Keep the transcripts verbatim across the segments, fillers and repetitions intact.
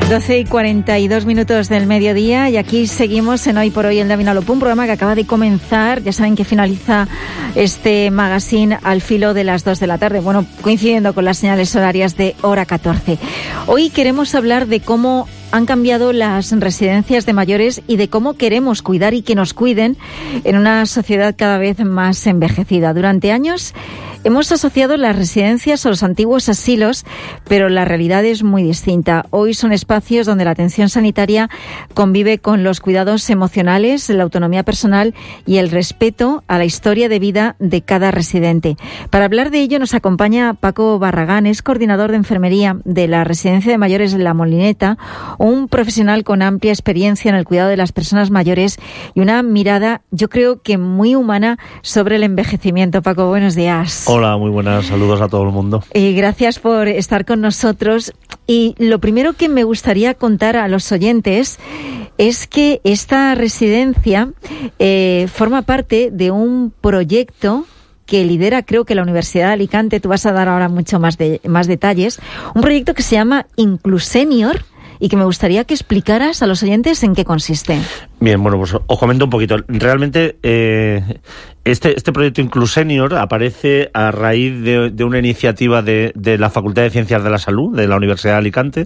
doce y cuarenta y dos minutos del mediodía y aquí seguimos en Hoy por Hoy en Vinalopó, un programa que acaba de comenzar. Ya saben que finaliza este magazine al filo de las dos de la tarde, bueno, coincidiendo con las señales horarias de hora catorce. Hoy queremos hablar de cómo han cambiado las residencias de mayores y de cómo queremos cuidar y que nos cuiden en una sociedad cada vez más envejecida. Durante años hemos asociado las residencias a los antiguos asilos, pero la realidad es muy distinta. Hoy son espacios donde la atención sanitaria convive con los cuidados emocionales, la autonomía personal y el respeto a la historia de vida de cada residente. Para hablar de ello nos acompaña Paco Barragán, es coordinador de enfermería de la Residencia de Mayores de La Molineta, un profesional con amplia experiencia en el cuidado de las personas mayores y una mirada, yo creo que muy humana, sobre el envejecimiento. Paco, buenos días. Hola, muy buenas, saludos a todo el mundo. Y gracias por estar con nosotros. Y lo primero que me gustaría contar a los oyentes es que esta residencia eh, forma parte de un proyecto que lidera, creo que la Universidad de Alicante. Tú vas a dar ahora mucho más, de, más detalles. Un proyecto que se llama Inclusenior, y que me gustaría que explicaras a los oyentes en qué consiste. Bien, bueno, pues os comento un poquito. Realmente eh, este, este proyecto Inclusenior aparece a raíz de, de una iniciativa de, de la Facultad de Ciencias de la Salud de la Universidad de Alicante,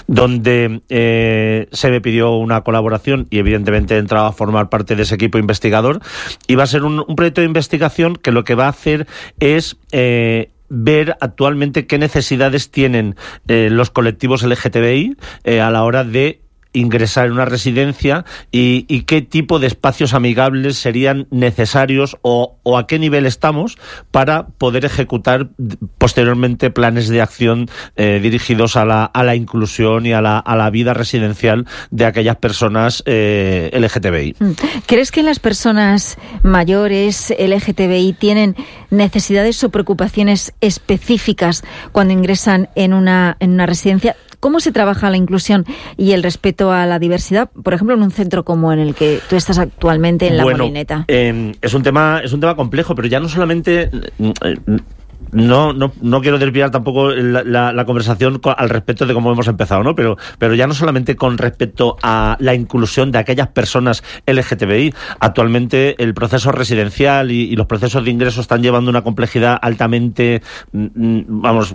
donde eh, se me pidió una colaboración y evidentemente he entrado a formar parte de ese equipo investigador, y va a ser un, un proyecto de investigación que lo que va a hacer es Eh, ver actualmente qué necesidades tienen eh, los colectivos L G T B I eh, a la hora de ingresar en una residencia y, y qué tipo de espacios amigables serían necesarios o, o a qué nivel estamos para poder ejecutar posteriormente planes de acción eh, dirigidos a la, a la inclusión y a la, a la vida residencial de aquellas personas eh, L G T B I. ¿Crees que las personas mayores L G T B I tienen necesidades o preocupaciones específicas cuando ingresan en una, en una residencia? ¿Cómo se trabaja la inclusión y el respeto a la diversidad, por ejemplo, en un centro como en el que tú estás actualmente, en La bueno, Molineta? Eh, es un tema, es un tema complejo, pero ya no solamente Eh, No, no, no quiero desviar tampoco la, la, la conversación con, al respecto de cómo hemos empezado, ¿no? Pero, pero ya no solamente con respecto a la inclusión de aquellas personas L G T B I. Actualmente el proceso residencial y, y los procesos de ingreso están llevando una complejidad altamente, vamos,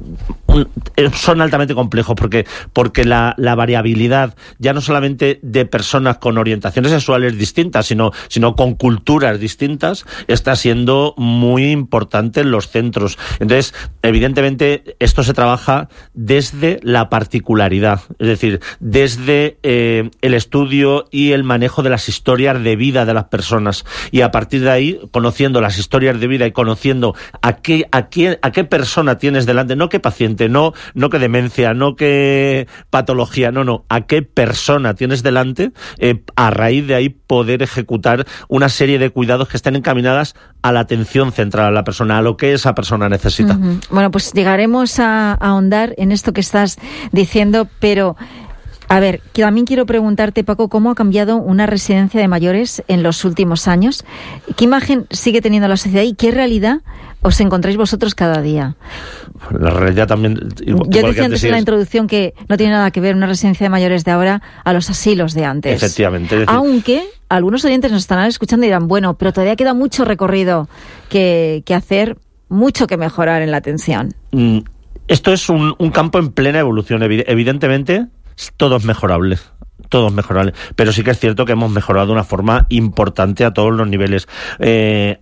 un, son altamente complejos porque, porque la, la variabilidad ya no solamente de personas con orientaciones sexuales distintas, sino, sino con culturas distintas, está siendo muy importante en los centros. Entonces, evidentemente, esto se trabaja desde la particularidad, es decir, desde eh, el estudio y el manejo de las historias de vida de las personas. Y a partir de ahí, conociendo las historias de vida y conociendo a qué, a qué, a qué persona tienes delante, no qué paciente, no, no qué demencia, no qué patología, no, no, a qué persona tienes delante, eh, a raíz de ahí poder ejecutar una serie de cuidados que estén encaminadas a la atención central a la persona, a lo que esa persona necesita. Uh-huh. Bueno, pues llegaremos a, a ahondar en esto que estás diciendo, pero a ver, que también quiero preguntarte, Paco, ¿cómo ha cambiado una residencia de mayores en los últimos años? ¿Qué imagen sigue teniendo la sociedad y qué realidad os encontráis vosotros cada día? La realidad también... Igual, Yo decía antes en la introducción que no tiene nada que ver una residencia de mayores de ahora a los asilos de antes. Efectivamente. Es decir, aunque algunos oyentes nos estarán escuchando y dirán, bueno, pero todavía queda mucho recorrido que, que hacer, mucho que mejorar en la atención. Esto es un, un campo en plena evolución. Evidentemente, todo es mejorable. Todo es mejorable. Pero sí que es cierto que hemos mejorado de una forma importante a todos los niveles. Eh,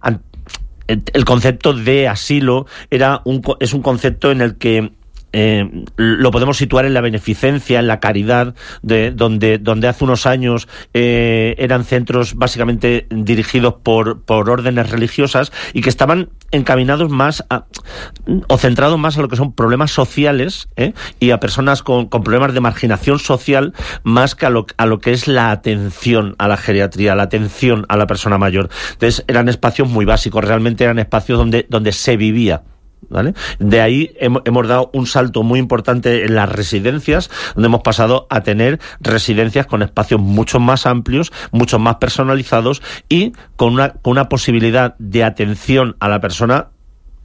el concepto de asilo era un, es un concepto en el que Eh, lo podemos situar en la beneficencia, en la caridad, de, donde, donde hace unos años eh, eran centros básicamente dirigidos por, por órdenes religiosas y que estaban encaminados más a, o centrados más a lo que son problemas sociales ¿eh? y a personas con, con problemas de marginación social, más que a lo, a lo que es la atención a la geriatría, la atención a la persona mayor. Entonces eran espacios muy básicos, realmente eran espacios donde, donde se vivía. ¿Vale? De ahí hemos, hemos dado un salto muy importante en las residencias, donde hemos pasado a tener residencias con espacios mucho más amplios, mucho más personalizados y con una, con una posibilidad de atención a la persona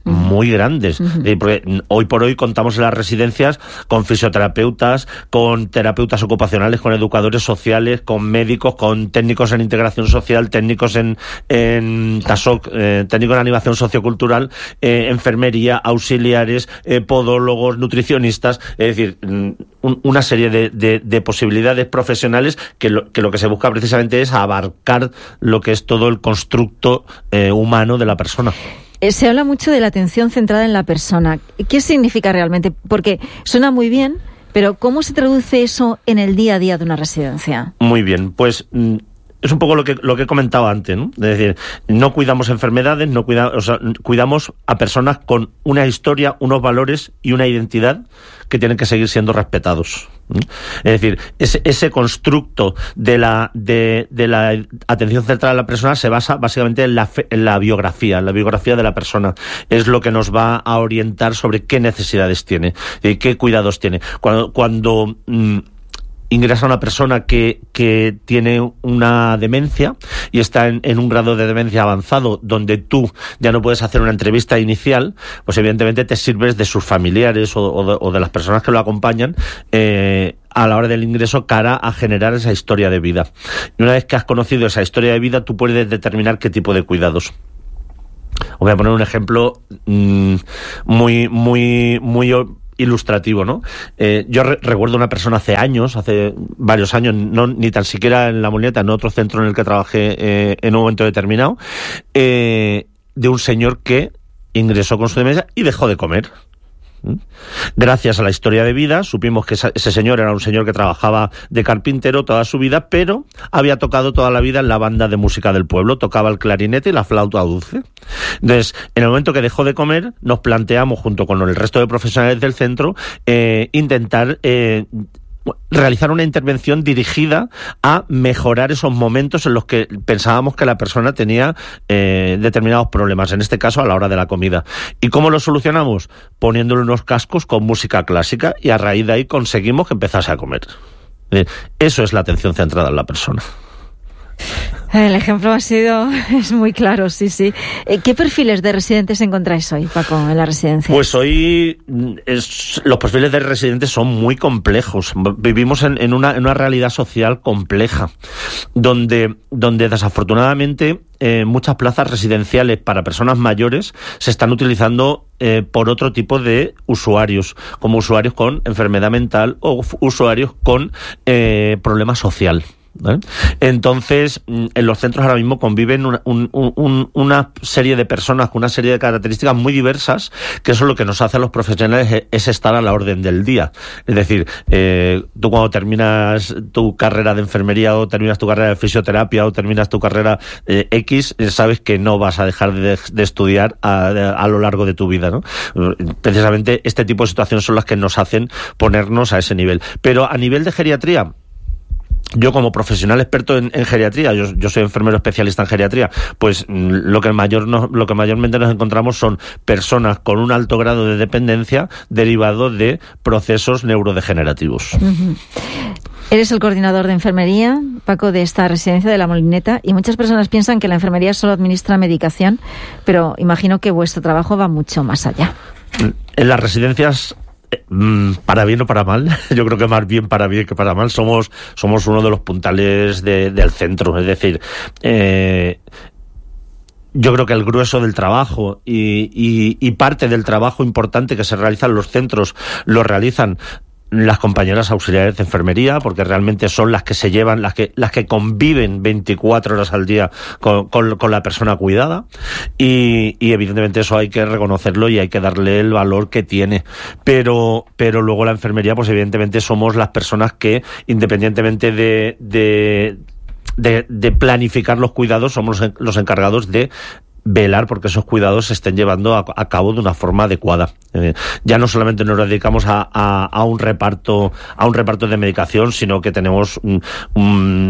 uh-huh. muy grandes. Uh-huh. Eh, porque hoy por hoy contamos en las residencias con fisioterapeutas, con terapeutas ocupacionales, con educadores sociales, con médicos, con técnicos en integración social, técnicos en, en TASOC, eh, técnicos en animación sociocultural, eh, enfermería, auxiliares, eh, podólogos, nutricionistas, es decir, un, una serie de, de, de posibilidades profesionales que lo, que lo que se busca precisamente es abarcar lo que es todo el constructo eh, humano de la persona. Se habla mucho de la atención centrada en la persona. ¿Qué significa realmente? Porque suena muy bien, pero ¿cómo se traduce eso en el día a día de una residencia? Muy bien, pues es un poco lo que lo que he comentado antes, ¿no? Es decir, no cuidamos enfermedades, no cuida, o sea, cuidamos a personas con una historia, unos valores y una identidad que tienen que seguir siendo respetados. Es decir, ese, ese constructo de la de, de la atención centrada a la persona se basa básicamente en la, fe, en la biografía, en la biografía de la persona. Es lo que nos va a orientar sobre qué necesidades tiene y qué cuidados tiene. Cuando, cuando mmm, ingresa una persona que, que tiene una demencia y está en, en un grado de demencia avanzado donde tú ya no puedes hacer una entrevista inicial, pues evidentemente te sirves de sus familiares o, o, de, o de las personas que lo acompañan eh, a la hora del ingreso cara a generar esa historia de vida. Y una vez que has conocido esa historia de vida, tú puedes determinar qué tipo de cuidados. Os voy a poner un ejemplo mmm, muy, muy, muy ilustrativo, ¿no? Eh, yo re- recuerdo una persona hace años, hace varios años, no ni tan siquiera en La Molineta, en otro centro en el que trabajé eh, en un momento determinado, eh, de un señor que ingresó con su demencia y dejó de comer. Gracias a la historia de vida supimos que esa, ese señor era un señor que trabajaba de carpintero toda su vida, pero había tocado toda la vida en la banda de música del pueblo, tocaba el clarinete y la flauta dulce. Entonces, en el momento que dejó de comer, nos planteamos junto con el resto de profesionales del centro eh, intentar eh, realizar una intervención dirigida a mejorar esos momentos en los que pensábamos que la persona tenía eh, determinados problemas, en este caso a la hora de la comida. ¿Y cómo lo solucionamos? Poniéndole unos cascos con música clásica y a raíz de ahí conseguimos que empezase a comer. Eso es la atención centrada en la persona. El ejemplo ha sido, es muy claro, sí, sí. ¿Qué perfiles de residentes encontráis hoy, Paco, en la residencia? Pues hoy es, los perfiles de residentes son muy complejos. Vivimos en, en, una, en una realidad social compleja, donde, donde desafortunadamente eh, muchas plazas residenciales para personas mayores se están utilizando eh, por otro tipo de usuarios, como usuarios con enfermedad mental o usuarios con eh, problema social. ¿Vale? Entonces, en los centros ahora mismo conviven una, un, un, una serie de personas con una serie de características muy diversas, que eso lo que nos hace a los profesionales es estar a la orden del día. Es decir, eh, tú cuando terminas tu carrera de enfermería o terminas tu carrera de fisioterapia o terminas tu carrera eh, X, sabes que no vas a dejar de, de estudiar a, de, a lo largo de tu vida, ¿no? Precisamente este tipo de situaciones son las que nos hacen ponernos a ese nivel. Pero a nivel de geriatría, yo como profesional experto en, en geriatría, yo, yo soy enfermero especialista en geriatría, pues lo que mayor no, lo que mayormente nos encontramos son personas con un alto grado de dependencia derivado de procesos neurodegenerativos. Uh-huh. Eres el coordinador de enfermería, Paco, de esta residencia de La Molineta, y muchas personas piensan que la enfermería solo administra medicación, pero imagino que vuestro trabajo va mucho más allá. En las residencias, para bien o para mal, yo creo que más bien para bien que para mal, somos somos uno de los puntales de, del centro, es decir, eh, yo creo que el grueso del trabajo y, y, y parte del trabajo importante que se realiza en los centros lo realizan las compañeras auxiliares de enfermería, porque realmente son las que se llevan, las que las que conviven veinticuatro horas al día con, con, con la persona cuidada, y, y evidentemente eso hay que reconocerlo y hay que darle el valor que tiene, pero pero luego la enfermería, pues evidentemente somos las personas que, independientemente de de de, de planificar los cuidados, somos los encargados de velar porque esos cuidados se estén llevando a, a cabo de una forma adecuada. Eh, ya no solamente nos dedicamos a, a, a un reparto a un reparto de medicación, sino que tenemos un, un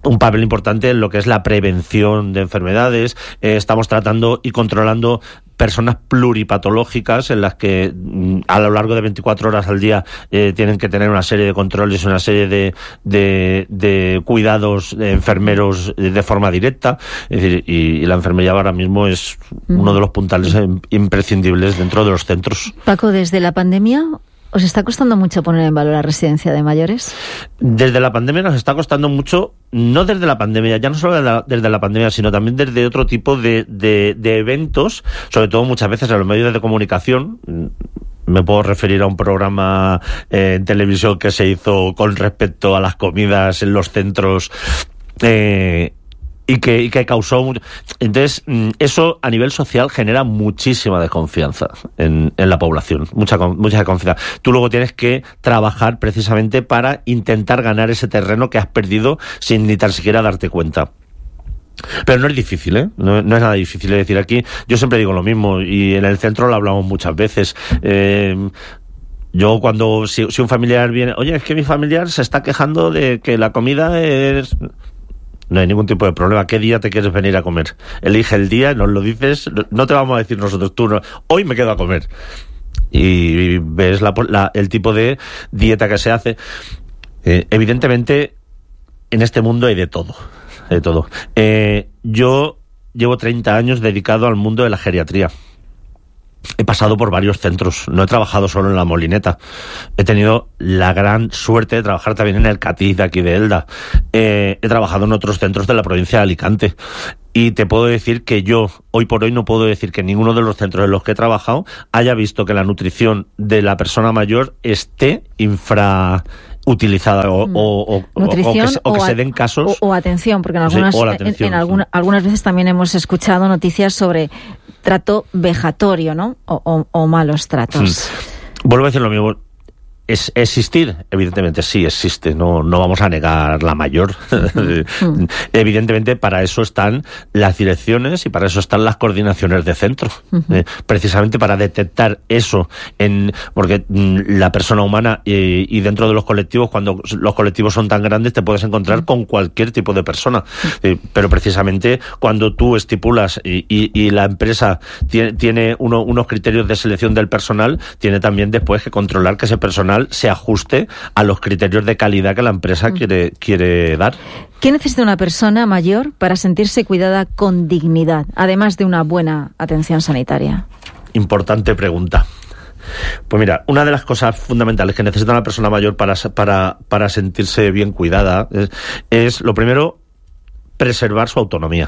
un papel importante en lo que es la prevención de enfermedades. Eh, estamos tratando y controlando personas pluripatológicas en las que a lo largo de veinticuatro horas al día eh, tienen que tener una serie de controles, una serie de, de, de cuidados de enfermeros de forma directa. Es decir, y, y la enfermería ahora mismo es uno de los puntales imprescindibles dentro de los centros. Paco, desde la pandemia, ¿os está costando mucho poner en valor la residencia de mayores? Desde la pandemia nos está costando mucho, no desde la pandemia, ya no solo desde la, desde la pandemia, sino también desde otro tipo de, de, de eventos, sobre todo muchas veces en los medios de comunicación. Me puedo referir a un programa eh, en televisión que se hizo con respecto a las comidas en los centros, eh, y que, y que causó mucho. Entonces, eso a nivel social genera muchísima desconfianza en, en la población, mucha, mucha desconfianza. Tú luego tienes que trabajar precisamente para intentar ganar ese terreno que has perdido sin ni tan siquiera darte cuenta. Pero no es difícil, ¿eh? No, no es nada difícil. Es decir, aquí yo siempre digo lo mismo, y en el centro lo hablamos muchas veces. Eh, Yo cuando, si, si un familiar viene, oye, es que mi familiar se está quejando de que la comida es... No hay ningún tipo de problema. ¿Qué día te quieres venir a comer? Elige el día, nos lo dices, no te vamos a decir nosotros, tú no, hoy me quedo a comer. Y ves la, la, el tipo de dieta que se hace. Eh, evidentemente, en este mundo hay de todo. De todo. Eh, yo llevo treinta años dedicado al mundo de la geriatría. He pasado por varios centros, no he trabajado solo en La Molineta. He tenido la gran suerte de trabajar también en el Catiz de aquí de Elda. Eh, he trabajado en otros centros de la provincia de Alicante. Y te puedo decir que yo, hoy por hoy, no puedo decir que ninguno de los centros en los que he trabajado haya visto que la nutrición de la persona mayor esté infra... utilizada o, o, o, Nutrición, o que, se, o que o a, se den casos o, o atención, porque en algunas, sí, o en, en sí. alguna, algunas veces también hemos escuchado noticias sobre trato vejatorio, ¿no? O, o, o malos tratos. Sí. Vuelvo a decir lo mismo. ¿Es existir? Evidentemente sí existe, no, no vamos a negar la mayor. Uh-huh. Evidentemente para eso están las direcciones y para eso están las coordinaciones de centro. Uh-huh. Eh, precisamente para detectar eso, en porque mm, la persona humana y, y dentro de los colectivos, cuando los colectivos son tan grandes, te puedes encontrar uh-huh. con cualquier tipo de persona. Eh, pero precisamente cuando tú estipulas y, y, y la empresa tiene, tiene uno, unos criterios de selección del personal, tiene también después que controlar que ese personal se ajuste a los criterios de calidad que la empresa mm. quiere, quiere dar. ¿Qué necesita una persona mayor para sentirse cuidada con dignidad, además de una buena atención sanitaria? Importante pregunta. Pues mira, una de las cosas fundamentales que necesita una persona mayor para, para, para sentirse bien cuidada es, es, lo primero, preservar su autonomía.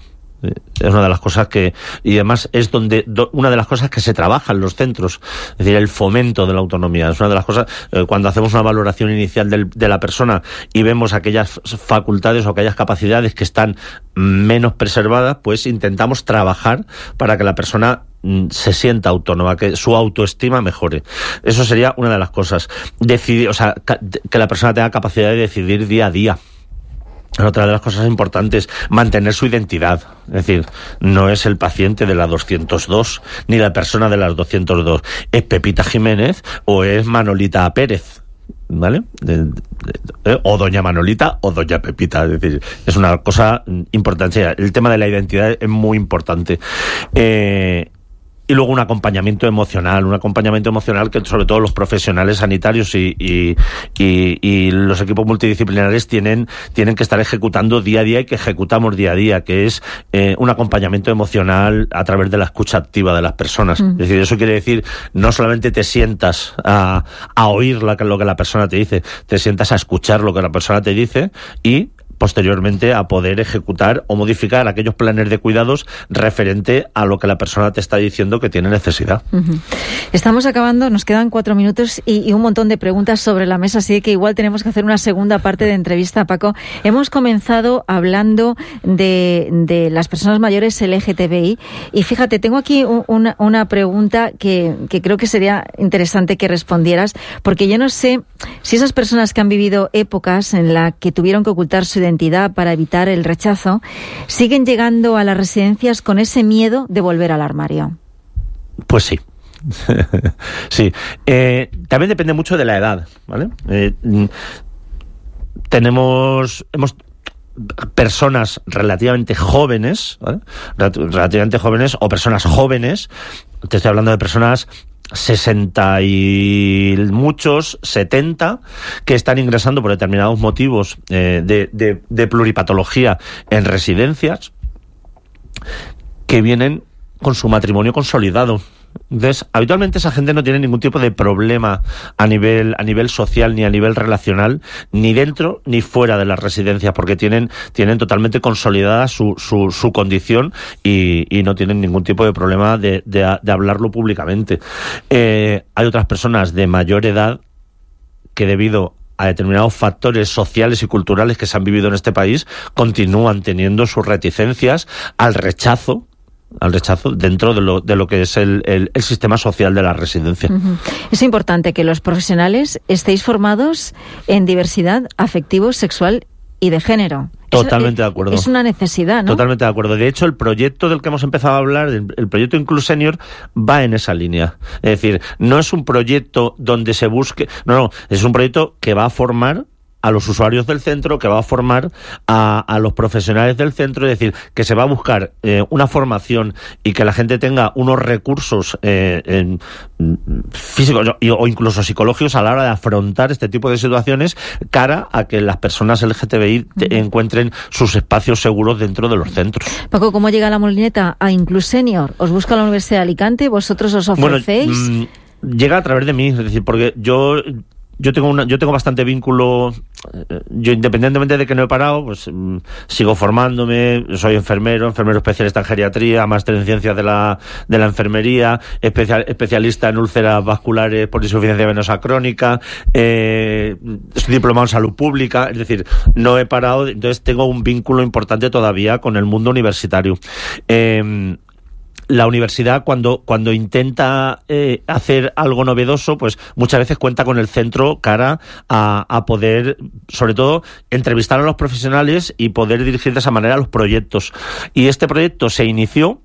Es una de las cosas que, y además es donde, do, una de las cosas que se trabaja en los centros, es decir, el fomento de la autonomía. Es una de las cosas, eh, cuando hacemos una valoración inicial del, de la persona y vemos aquellas facultades o aquellas capacidades que están menos preservadas, pues intentamos trabajar para que la persona se sienta autónoma, que su autoestima mejore. Eso sería una de las cosas. Decidir, o sea, que la persona tenga capacidad de decidir día a día. Otra de las cosas importantes, mantener su identidad. Es decir, no es el paciente de la doscientos dos, ni la persona de las doscientos dos. Es Pepita Jiménez o es Manolita Pérez, ¿vale? O doña Manolita o doña Pepita. Es decir, es una cosa importante. El tema de la identidad es muy importante. Eh... Y luego un acompañamiento emocional, un acompañamiento emocional que sobre todo los profesionales sanitarios y, y, y, y los equipos multidisciplinares tienen, tienen que estar ejecutando día a día y que ejecutamos día a día, que es eh, un acompañamiento emocional a través de la escucha activa de las personas. Mm. Es decir, eso quiere decir, no solamente te sientas a, a oír la, lo que la persona te dice, te sientas a escuchar lo que la persona te dice y posteriormente a poder ejecutar o modificar aquellos planes de cuidados referente a lo que la persona te está diciendo que tiene necesidad. Uh-huh. Estamos acabando, nos quedan cuatro minutos y, y un montón de preguntas sobre la mesa, así que igual tenemos que hacer una segunda parte de entrevista, Paco. Hemos comenzado hablando de, de las personas mayores L G T B I y fíjate, tengo aquí un, una, una pregunta que, que creo que sería interesante que respondieras, porque yo no sé si esas personas que han vivido épocas en las que tuvieron que ocultar su identidad identidad para evitar el rechazo, siguen llegando a las residencias con ese miedo de volver al armario. Pues sí. sí. Eh, también depende mucho de la edad, ¿vale? Eh, tenemos, hemos, personas relativamente jóvenes, ¿vale? relativamente jóvenes o personas jóvenes, te estoy hablando de personas sesenta y muchos, setenta, que están ingresando por determinados motivos eh, de, de, de pluripatología en residencias, que vienen con su matrimonio consolidado. Entonces, habitualmente esa gente no tiene ningún tipo de problema a nivel a nivel social ni a nivel relacional, ni dentro ni fuera de las residencias, porque tienen tienen totalmente consolidada su su, su condición y, y no tienen ningún tipo de problema de, de, de hablarlo públicamente. Eh, hay otras personas de mayor edad que, debido a determinados factores sociales y culturales que se han vivido en este país, continúan teniendo sus reticencias al rechazo al rechazo dentro de lo, de lo que es el, el, el sistema social de la residencia. Uh-huh. Es importante que los profesionales estéis formados en diversidad afectivo, sexual y de género. Totalmente de acuerdo. Es una necesidad, ¿no? Totalmente de acuerdo. De hecho, el proyecto del que hemos empezado a hablar, el, el proyecto Inclusenior, va en esa línea. Es decir, no es un proyecto donde se busque... No, no, es un proyecto que va a formar a los usuarios del centro, que va a formar a, a los profesionales del centro, es decir, que se va a buscar eh, una formación y que la gente tenga unos recursos eh, en, físicos o incluso psicológicos a la hora de afrontar este tipo de situaciones, cara a que las personas L G T B I te, encuentren sus espacios seguros dentro de los centros. Paco, ¿cómo llega la Molineta a Inclusenior? ¿Os busca la Universidad de Alicante? ¿Vosotros os ofrecéis? Bueno, mmm, llega a través de mí, es decir, porque yo... Yo tengo una, yo tengo bastante vínculo. Yo, independientemente de que no he parado, pues mmm, sigo formándome. Soy enfermero, enfermero especialista en geriatría, máster en ciencias de la de la enfermería, especial, especialista en úlceras vasculares por insuficiencia venosa crónica, eh, estoy diplomado en salud pública. Es decir, no he parado, entonces tengo un vínculo importante todavía con el mundo universitario. Eh, La universidad, cuando cuando intenta eh, hacer algo novedoso, pues muchas veces cuenta con el centro cara a, a poder, sobre todo, entrevistar a los profesionales y poder dirigir de esa manera los proyectos. Y este proyecto se inició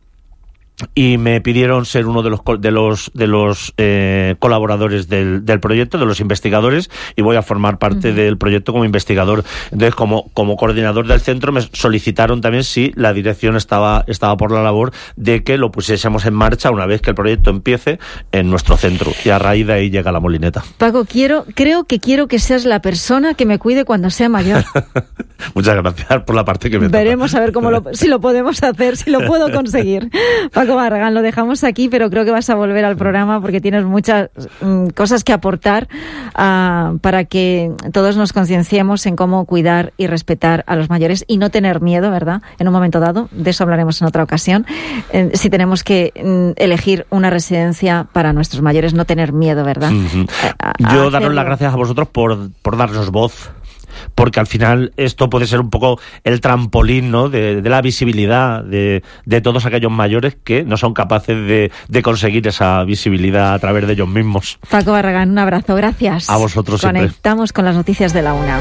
y me pidieron ser uno de los de los de los eh, colaboradores del, del proyecto, de los investigadores, y voy a formar parte uh-huh. del proyecto como investigador. Entonces, como como coordinador del centro, me solicitaron también si la dirección estaba estaba por la labor de que lo pusiésemos en marcha una vez que el proyecto empiece en nuestro centro, y a raíz de ahí llega la Molineta. Paco, quiero creo que quiero que seas la persona que me cuide cuando sea mayor. Muchas gracias por la parte que me toca. Veremos a ver cómo lo, si lo podemos hacer, si lo puedo conseguir. Paco Barragán, lo dejamos aquí, pero creo que vas a volver al programa porque tienes muchas mm, cosas que aportar uh, para que todos nos concienciemos en cómo cuidar y respetar a los mayores y no tener miedo, ¿verdad? En un momento dado, de eso hablaremos en otra ocasión, eh, si tenemos que mm, elegir una residencia para nuestros mayores, no tener miedo, ¿verdad? Uh-huh. a, a Yo daros las gracias a vosotros por, por darnos voz, porque al final esto puede ser un poco el trampolín, ¿no?, de, de la visibilidad de, de todos aquellos mayores que no son capaces de, de conseguir esa visibilidad a través de ellos mismos. Paco Barragán, un abrazo, gracias. A vosotros siempre. Conectamos con las noticias de la una.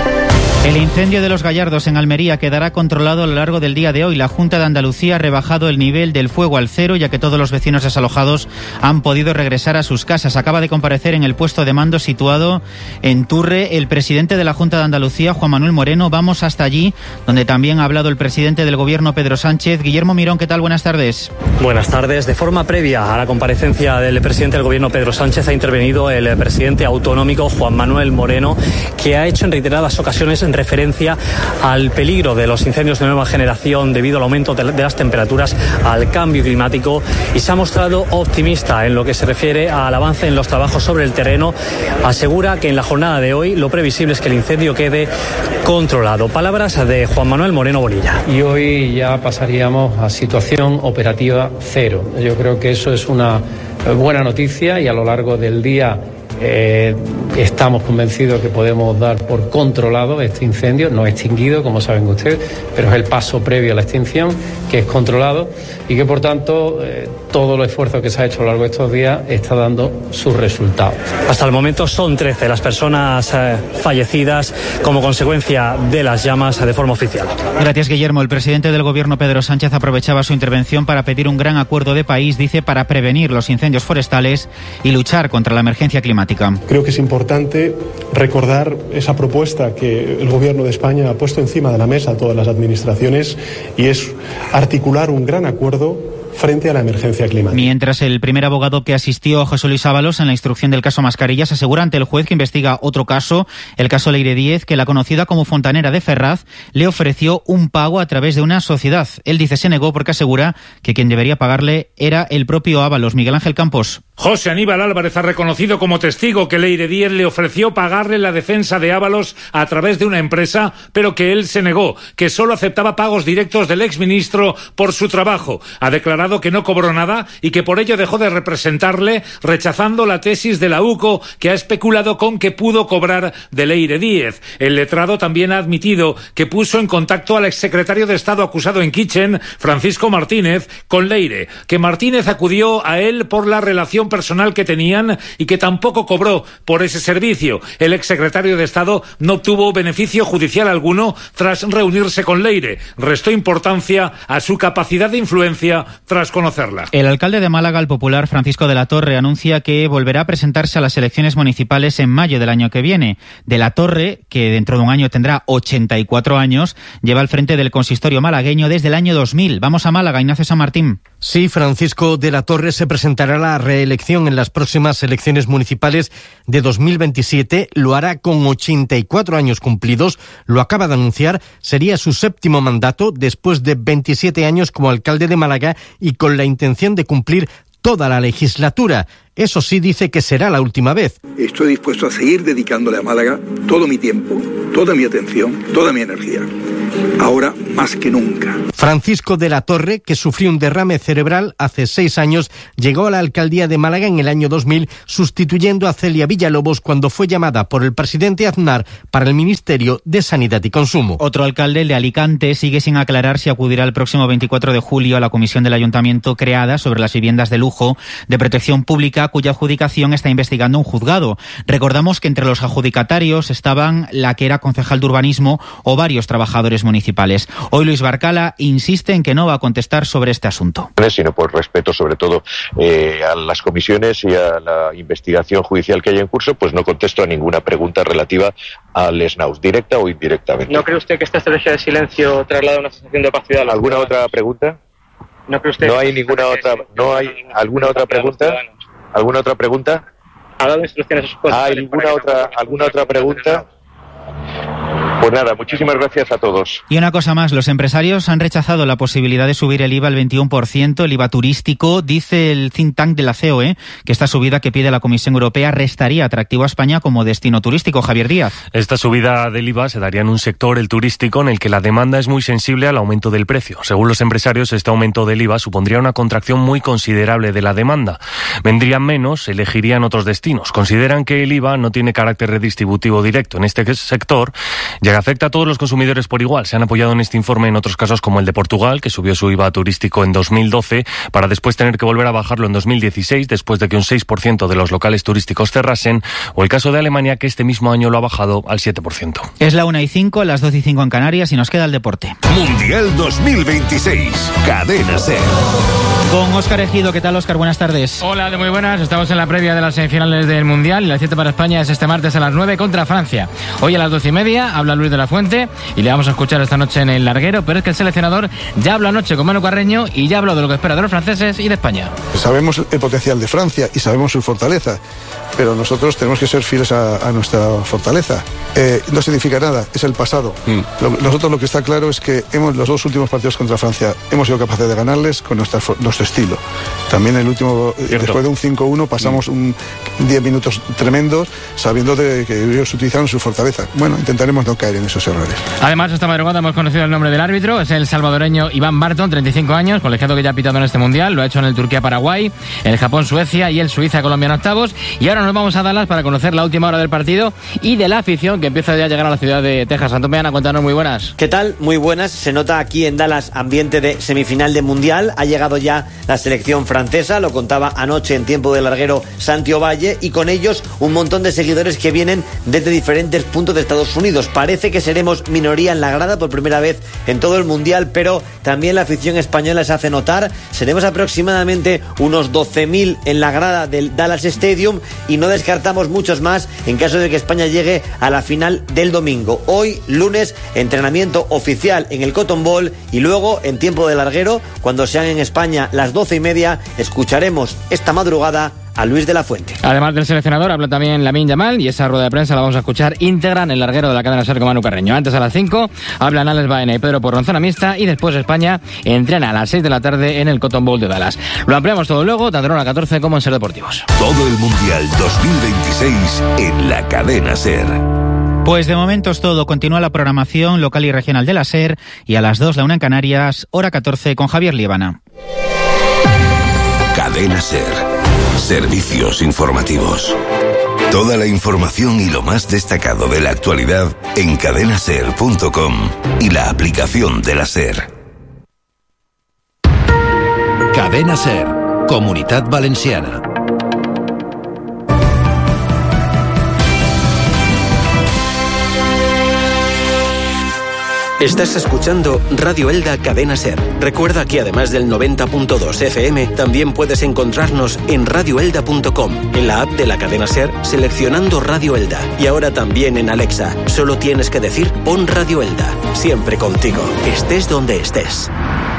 El incendio de Los Gallardos en Almería quedará controlado a lo largo del día de hoy. La Junta de Andalucía ha rebajado el nivel del fuego al cero, ya que todos los vecinos desalojados han podido regresar a sus casas. Acaba de comparecer en el puesto de mando situado en Turre el presidente de la Junta de Andalucía, Juan Manuel Moreno. Vamos hasta allí, donde también ha hablado el presidente del Gobierno, Pedro Sánchez. Guillermo Mirón, ¿qué tal? Buenas tardes. Buenas tardes. De forma previa a la comparecencia del presidente del Gobierno, Pedro Sánchez, ha intervenido el presidente autonómico, Juan Manuel Moreno, que ha hecho en reiteradas ocasiones en referencia al peligro de los incendios de nueva generación debido al aumento de las temperaturas, al cambio climático, y se ha mostrado optimista en lo que se refiere al avance en los trabajos sobre el terreno. Asegura que en la jornada de hoy lo previsible es que el incendio quede controlado. Palabras de Juan Manuel Moreno Bonilla. Y hoy ya pasaríamos a situación operativa cero. Yo creo que eso es una buena noticia, y a lo largo del día Eh, estamos convencidos que podemos dar por controlado este incendio, no extinguido, como saben ustedes, pero es el paso previo a la extinción, que es controlado, y que por tanto eh, todo el esfuerzo que se ha hecho a lo largo de estos días está dando sus resultados. Hasta el momento son trece las personas eh, fallecidas como consecuencia de las llamas de forma oficial. Gracias, Guillermo. El presidente del Gobierno, Pedro Sánchez, aprovechaba su intervención para pedir un gran acuerdo de país, dice, para prevenir los incendios forestales y luchar contra la emergencia climática. Creo que es importante importante recordar esa propuesta que el Gobierno de España ha puesto encima de la mesa a todas las administraciones, y es articular un gran acuerdo frente a la emergencia climática. Mientras el primer abogado que asistió a José Luis Ábalos en la instrucción del caso Mascarillas asegura ante el juez que investiga otro caso, el caso Leire Díez, que la conocida como fontanera de Ferraz le ofreció un pago a través de una sociedad. Él dice se negó porque asegura que quien debería pagarle era el propio Ábalos. Miguel Ángel Campos. José Aníbal Álvarez ha reconocido como testigo que Leire Díez le ofreció pagarle la defensa de Ábalos a través de una empresa, pero que él se negó, que solo aceptaba pagos directos del exministro por su trabajo. Ha declarado que no cobró nada y que por ello dejó de representarle, rechazando la tesis de la U C O, que ha especulado con que pudo cobrar de Leire Díez. El letrado también ha admitido que puso en contacto al exsecretario de Estado acusado en Kitchen, Francisco Martínez, con Leire, que Martínez acudió a él por la relación personal que tenían y que tampoco cobró por ese servicio. El exsecretario de Estado no obtuvo beneficio judicial alguno tras reunirse con Leire. Restó importancia a su capacidad de influencia tras conocerla. El alcalde de Málaga, el popular Francisco de la Torre, anuncia que volverá a presentarse a las elecciones municipales en mayo del año que viene. De la Torre, que dentro de un año tendrá ochenta y cuatro años, lleva al frente del consistorio malagueño desde el año dos mil. Vamos a Málaga, Ignacio San Martín. Sí, Francisco de la Torre se presentará a la reelección en las próximas elecciones municipales de dos mil veintisiete. Lo hará con ochenta y cuatro años cumplidos. Lo acaba de anunciar. Sería su séptimo mandato después de veintisiete años como alcalde de Málaga y con la intención de cumplir toda la legislatura. Eso sí, dice que será la última vez. Estoy dispuesto a seguir dedicándole a Málaga todo mi tiempo, toda mi atención, toda mi energía. Ahora más que nunca. Francisco de la Torre, que sufrió un derrame cerebral hace seis años, llegó a la alcaldía de Málaga en el año dos mil, sustituyendo a Celia Villalobos cuando fue llamada por el presidente Aznar para el Ministerio de Sanidad y Consumo. Otro alcalde, el de Alicante, sigue sin aclarar si acudirá el próximo veinticuatro de julio a la comisión del ayuntamiento creada sobre las viviendas de lujo de protección pública, cuya adjudicación está investigando un juzgado. Recordamos que entre los adjudicatarios estaban la que era concejal de urbanismo o varios trabajadores municipales. Hoy Luis Barcala insiste en que no va a contestar sobre este asunto. Sino por respeto sobre todo eh, a las comisiones y a la investigación judicial que hay en curso, pues no contesto a ninguna pregunta relativa al SNAUS, directa o indirectamente. ¿No cree usted que esta estrategia de silencio traslada una sensación de opacidad a la ¿Alguna otra pregunta? ¿No cree usted? No hay ninguna otra, no hay alguna otra pregunta. ¿Alguna otra pregunta? ¿Ha dado instrucciones a sus ¿Hay alguna otra, alguna otra pregunta? Pues nada, muchísimas gracias a todos. Y una cosa más, los empresarios han rechazado la posibilidad de subir el I V A al veintiuno por ciento, el I V A turístico. Dice el think tank de la C O E que esta subida que pide la Comisión Europea restaría atractivo a España como destino turístico. Javier Díaz. Esta subida del I V A se daría en un sector, el turístico, en el que la demanda es muy sensible al aumento del precio. Según los empresarios, este aumento del I V A supondría una contracción muy considerable de la demanda. Vendrían menos, elegirían otros destinos. Consideran que el I V A no tiene carácter redistributivo directo en este sector, ya que afecta a todos los consumidores por igual. Se han apoyado en este informe en otros casos como el de Portugal, que subió su I V A turístico en dos mil doce para después tener que volver a bajarlo en dos mil dieciséis después de que un seis por ciento de los locales turísticos cerrasen, o el caso de Alemania, que este mismo año lo ha bajado al siete por ciento. Es la una y cinco, las doce y cinco en Canarias y nos queda el deporte. Mundial dos mil veintiséis, Cadena SER. Con Óscar Ejido. ¿Qué tal, Óscar? Buenas tardes. Hola, de muy buenas. Estamos en la previa de las semifinales del Mundial y la cita para España es este martes a las nueve contra Francia. Hoy a las doce y media habla Luis de la Fuente y le vamos a escuchar esta noche en el larguero, pero es que el seleccionador ya habló anoche con Manu Carreño y ya habló de lo que espera de los franceses y de España. Sabemos el potencial de Francia y sabemos su fortaleza, pero nosotros tenemos que ser fieles a, a nuestra fortaleza. Eh, no significa nada, es el pasado. Mm. Lo, nosotros lo que está claro es que hemos los dos últimos partidos contra Francia hemos sido capaces de ganarles con nuestra, nuestro estilo. También el último, Cierto. después de un cinco uno pasamos mm. un diez minutos tremendos sabiendo de que ellos utilizaron su fortaleza. Bueno, intentaremos no caer en esos errores. Además, esta madrugada hemos conocido el nombre del árbitro, es el salvadoreño Iván Barton, treinta y cinco años, colegiado que ya ha pitado en este Mundial, lo ha hecho en el Turquía-Paraguay, el Japón-Suecia y el Suiza-Colombia en octavos. Y ahora nos vamos a Dallas para conocer la última hora del partido y de la afición que empieza ya a llegar a la ciudad de Texas. Antón Meana, cuéntanos, muy buenas. ¿Qué tal? Muy buenas. Se nota aquí en Dallas ambiente de semifinal de Mundial. Ha llegado ya la selección francesa, lo contaba anoche en tiempo de larguero Santi Ovalle, y con ellos un montón de seguidores que vienen desde diferentes puntos de Estados Unidos. Parece que seremos minoría en la grada por primera vez en todo el Mundial, pero también la afición española se hace notar. Seremos aproximadamente unos doce mil en la grada del Dallas Stadium y y no descartamos muchos más en caso de que España llegue a la final del domingo. Hoy, lunes, entrenamiento oficial en el Cotton Bowl y luego, en tiempo de larguero, cuando sean en España las doce y media, escucharemos esta madrugada a Luis de la Fuente. Además del seleccionador, habla también Lamine Yamal y esa rueda de prensa la vamos a escuchar íntegra en el larguero de la cadena SER con Manu Carreño. Antes a las cinco hablan Alex Baena y Pedro Porronzona Mixta y después España entrena a las seis de la tarde en el Cotton Bowl de Dallas. Lo ampliamos todo luego, tanto en hora catorce como en SER Deportivos. Todo el Mundial dos mil veintiséis en la cadena SER. Pues de momento es todo. Continúa la programación local y regional de la SER y a las dos la una en Canarias, hora catorce con Javier Líbana. Cadena SER. Servicios informativos. Toda la información y lo más destacado de la actualidad en cadena ser punto com y la aplicación de la SER. Cadena SER, Comunitat Valenciana. Estás escuchando Radio Elda Cadena SER. Recuerda que además del noventa punto dos F M, también puedes encontrarnos en radio elda punto com, en la app de la cadena SER, seleccionando Radio Elda. Y ahora también en Alexa. Solo tienes que decir pon Radio Elda. Siempre contigo, estés donde estés.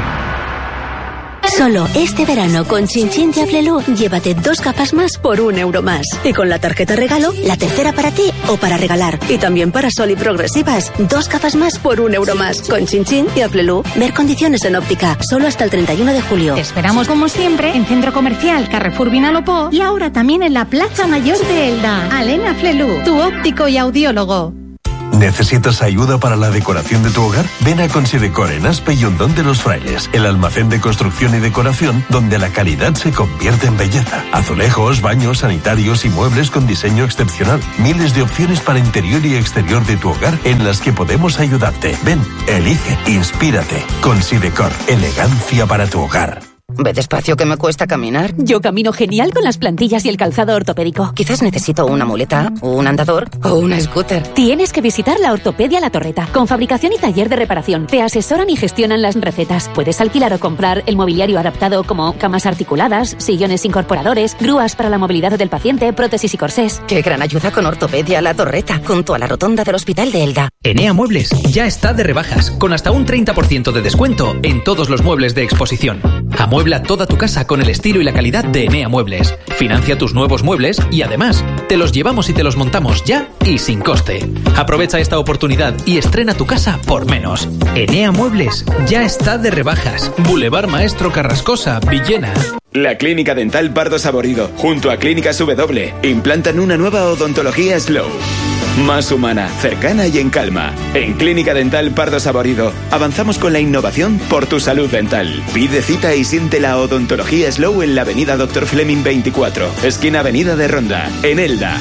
Solo este verano con Chin Chin de Aflelu, llévate dos gafas más por un euro más. Y con la tarjeta regalo, la tercera para ti o para regalar. Y también para Sol y Progresivas, dos gafas más por un euro más. Con Chin Chin y Aflelu, ver condiciones en óptica, solo hasta el treinta y uno de julio. Te esperamos como siempre en Centro Comercial Carrefour Vinalopó y ahora también en la Plaza Mayor de Elda. Alena Aflelu, tu óptico y audiólogo. ¿Necesitas ayuda para la decoración de tu hogar? Ven a Considecor en Aspe y Hondón de los Frailes, el almacén de construcción y decoración donde la calidad se convierte en belleza. Azulejos, baños, sanitarios y muebles con diseño excepcional. Miles de opciones para interior y exterior de tu hogar en las que podemos ayudarte. Ven, elige, inspírate. Considecor, elegancia para tu hogar. Ve despacio que me cuesta caminar. Yo camino genial con las plantillas y el calzado ortopédico. Quizás necesito una muleta, o un andador, o una scooter. Tienes que visitar la Ortopedia La Torreta, con fabricación y taller de reparación. Te asesoran y gestionan las recetas. Puedes alquilar o comprar el mobiliario adaptado como camas articuladas, sillones incorporadores, grúas para la movilidad del paciente, prótesis y corsés. Qué gran ayuda con Ortopedia La Torreta, junto a la rotonda del Hospital de Elda. Enea Muebles ya está de rebajas, con hasta un treinta por ciento de descuento en todos los muebles de exposición. Amuebla toda tu casa con el estilo y la calidad de Enea Muebles. Financia tus nuevos muebles y además te los llevamos y te los montamos ya y sin coste. Aprovecha esta oportunidad y estrena tu casa por menos. Enea Muebles ya está de rebajas. Boulevard Maestro Carrascosa, Villena. La Clínica Dental Pardo Saborido, junto a Clínicas W, implantan una nueva odontología Slow. Más humana, cercana y en calma. En Clínica Dental Pardo Saborido avanzamos con la innovación por tu salud dental. Pide cita y siente la odontología Slow en la avenida Doctor Fleming veinticuatro, esquina avenida de Ronda, en Elda.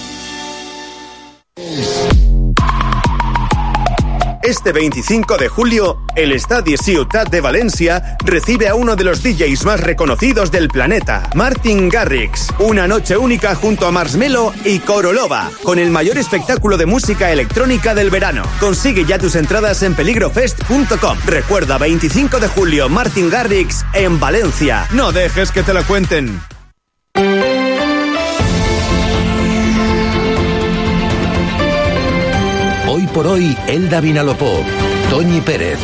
Este veinticinco de julio, el Estadi Ciutat de Valencia recibe a uno de los D Js más reconocidos del planeta, Martin Garrix. Una noche única junto a Marshmello y Korolova, con el mayor espectáculo de música electrónica del verano. Consigue ya tus entradas en peligrofest punto com. Recuerda, veinticinco de julio, Martin Garrix en Valencia. No dejes que te lo cuenten. Hoy por hoy, Elda Vinalopó, Toñi Pérez.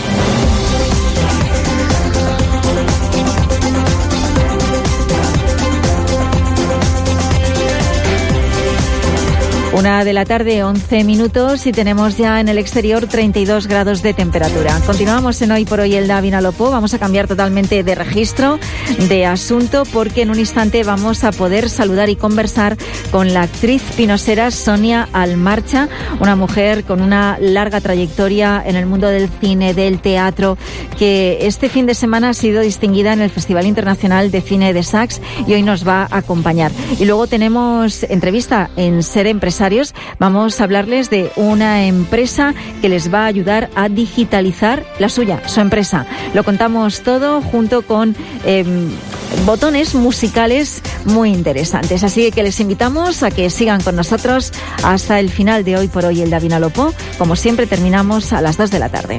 Una de la tarde, once minutos, y tenemos ya en el exterior treinta y dos grados de temperatura. Continuamos en Hoy por Hoy Elda Vinalopó. Vamos a cambiar totalmente de registro, de asunto, porque en un instante vamos a poder saludar y conversar con la actriz pinosera Sonia Almarcha, una mujer con una larga trayectoria en el mundo del cine, del teatro, que este fin de semana ha sido distinguida en el Festival Internacional de Cine de Sachs y hoy nos va a acompañar. Y luego tenemos entrevista en Ser Empresario. Vamos a hablarles de una empresa que les va a ayudar a digitalizar la suya, su empresa. Lo contamos todo junto con eh, botones musicales muy interesantes. Así que les invitamos a que sigan con nosotros hasta el final de Hoy por Hoy Elda Vinalopó. Como siempre, terminamos a las dos de la tarde.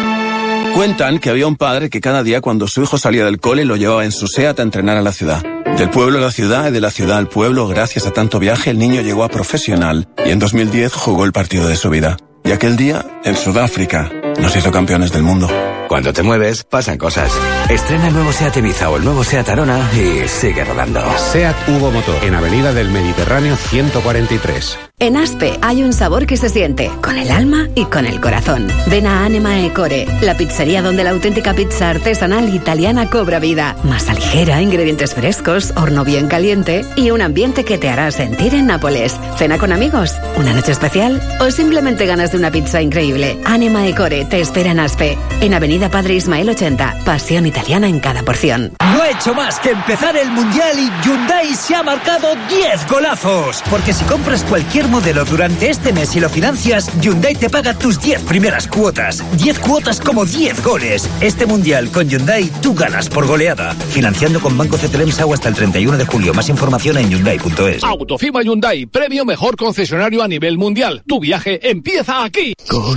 Cuentan que había un padre que cada día cuando su hijo salía del cole lo llevaba en su SEAT a entrenar a la ciudad. Del pueblo a la ciudad y de la ciudad al pueblo, gracias a tanto viaje, el niño llegó a profesional y en dos mil diez jugó el partido de su vida. Y aquel día, en Sudáfrica, nos hizo campeones del mundo. Cuando te mueves, pasan cosas. Estrena el nuevo SEAT Ibiza o el nuevo SEAT Arona y sigue rodando. SEAT Hugo Motor, en Avenida del Mediterráneo ciento cuarenta y tres. En Aspe hay un sabor que se siente, con el alma y con el corazón. Ven a Anima e Core, la pizzería donde la auténtica pizza artesanal italiana cobra vida. Masa ligera, ingredientes frescos, horno bien caliente y un ambiente que te hará sentir en Nápoles. Cena con amigos, una noche especial o simplemente ganas de una pizza increíble. Anima e Core te espera en Aspe, en Avenida Padre Ismael ochenta. Pasión italiana en cada porción. No ha hecho más que empezar el Mundial y Hyundai se ha marcado diez golazos. Porque si compras cualquier modelo durante este mes y lo financias, Hyundai te paga tus diez primeras cuotas. diez cuotas como diez goles. Este Mundial con Hyundai tú ganas por goleada. Financiando con Banco Cetelemsau hasta el treinta y uno de julio. Más información en hyundai punto es. Autofima Hyundai, premio mejor concesionario a nivel mundial. Tu viaje empieza aquí.